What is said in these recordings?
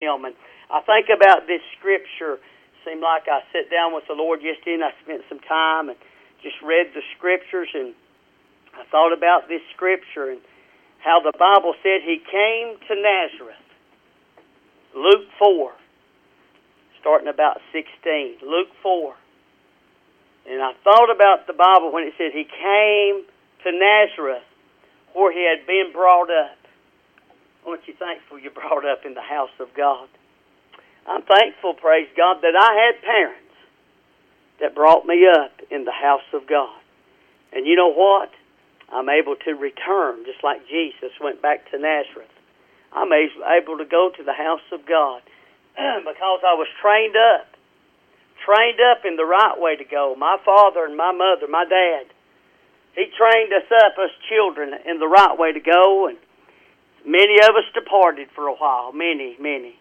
Him. And I think about this scripture. Seemed like I sat down with the Lord yesterday and I spent some time and just read the scriptures, and I thought about this scripture and how the Bible said He came to Nazareth. Luke 4, starting about 16. Luke 4. And I thought about the Bible when it said He came to Nazareth where He had been brought up. Aren't you thankful you're brought up in the house of God? I'm thankful, praise God, that I had parents that brought me up in the house of God. And you know what? I'm able to return, just like Jesus went back to Nazareth. I'm able to go to the house of God because I was trained up in the right way to go. My father and my mother, my dad, he trained us up, us children, in the right way to go, and many of us departed for a while, many.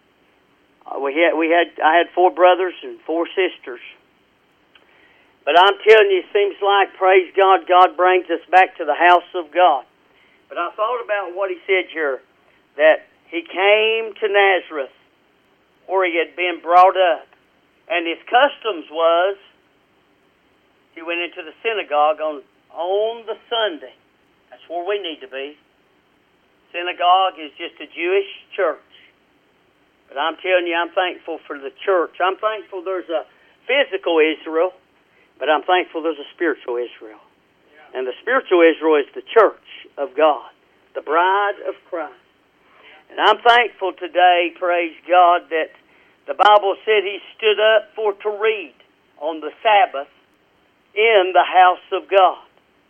I had 4 brothers and 4 sisters. But I'm telling you, it seems like, praise God, God brings us back to the house of God. But I thought about what He said here, that He came to Nazareth where He had been brought up. And His customs was, He went into the synagogue on the Sunday. That's where we need to be. Synagogue is just a Jewish church. But I'm telling you, I'm thankful for the church. I'm thankful there's a physical Israel, but I'm thankful there's a spiritual Israel. Yeah. And the spiritual Israel is the church of God, the bride of Christ. And I'm thankful today, praise God, that the Bible said He stood up for to read on the Sabbath in the house of God.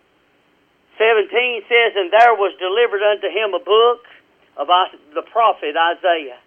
17 says, and there was delivered unto Him a book of the prophet Isaiah.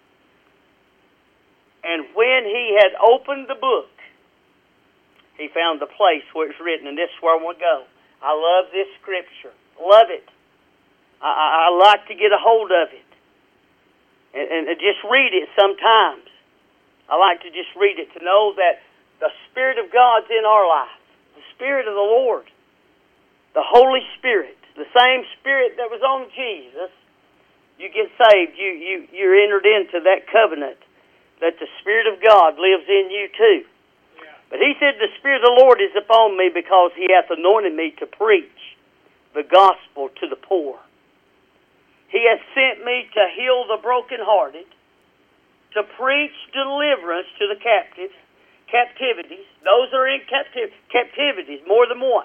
And when He had opened the book, He found the place where it's written, and this is where we'll go. I love this scripture. Love it. I like to get a hold of it. And just read it sometimes. I like to just read it to know that the Spirit of God's in our life. The Spirit of the Lord. The Holy Spirit. The same Spirit that was on Jesus. You get saved. You're entered into that covenant that the Spirit of God lives in you too. Yeah. But He said, the Spirit of the Lord is upon me because He hath anointed me to preach the gospel to the poor. He hath sent me to heal the brokenhearted, to preach deliverance to the captivities. Those are in captivities, more than one.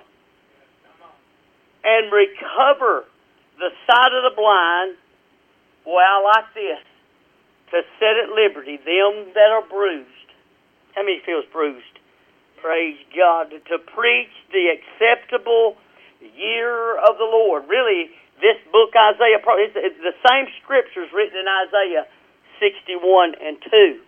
And recover the sight of the blind. Boy, I like this. To set at liberty them that are bruised. How many feels bruised? Praise God. To preach the acceptable year of the Lord. Really, this book, Isaiah, it's the same scriptures written in Isaiah 61 and 2.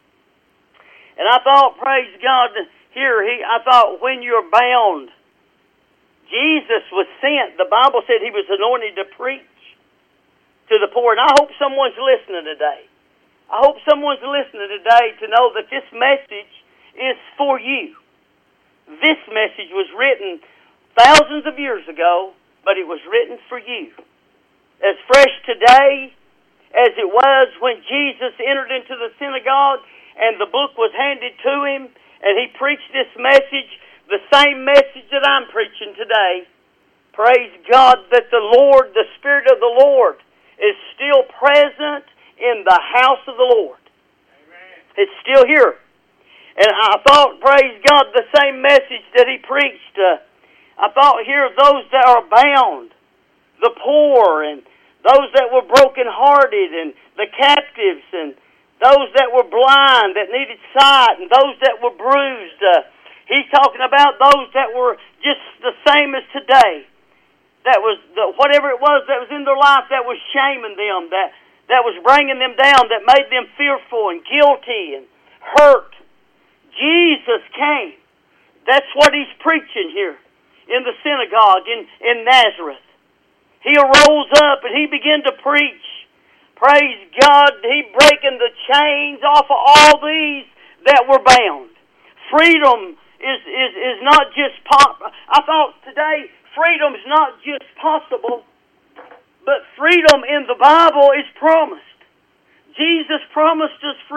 And I thought, praise God, here, I thought when you're bound, Jesus was sent. The Bible said He was anointed to preach to the poor. And I hope someone's listening today. I hope someone's listening today to know that this message is for you. This message was written thousands of years ago, but it was written for you. As fresh today as it was when Jesus entered into the synagogue and the book was handed to Him and He preached this message, the same message that I'm preaching today. Praise God that the Lord, the Spirit of the Lord, is still present in the house of the Lord. Amen. It's still here. And I thought, praise God, the same message that He preached. I thought here those that are bound, the poor, and those that were brokenhearted, and the captives, and those that were blind, that needed sight, and those that were bruised. He's talking about those that were just the same as today. That was whatever it was that was in their life that was shaming them, that was bringing them down, that made them fearful and guilty and hurt. Jesus came. That's what He's preaching here in the synagogue in Nazareth. He arose up and He began to preach. Praise God, He breaking the chains off of all these that were bound. Freedom is not just I thought today freedom's not just possible, but freedom in the Bible is promised. Jesus promised us freedom.